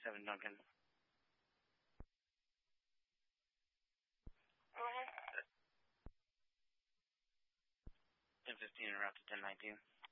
7 Duncan. Go ahead. 1015 en route to 1019.